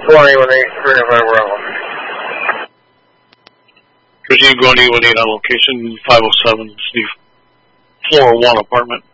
21-8, Bravo. Proceed going to 818 on location, 507, Steve. Floor 1 apartment.